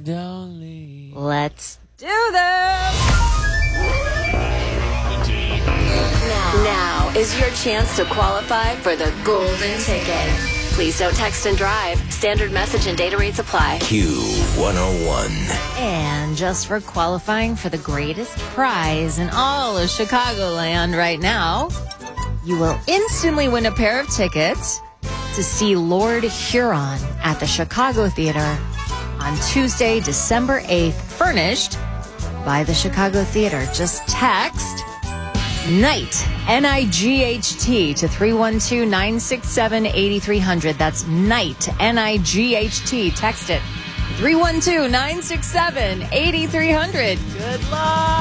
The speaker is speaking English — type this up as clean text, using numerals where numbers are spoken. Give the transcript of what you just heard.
Don't leave. Let's do this! Now is your chance to qualify for the golden ticket. Please don't text and drive. Standard message and data rates apply. Q101. And just for qualifying for the greatest prize in all of Chicagoland right now, you will instantly win a pair of tickets to see Lord Huron at the Chicago Theater on Tuesday, December 8th, furnished by the Chicago Theater. Just text NIGHT, N-I-G-H-T, to 312-967-8300. That's NIGHT, N-I-G-H-T. Text it. 312-967-8300. Good luck.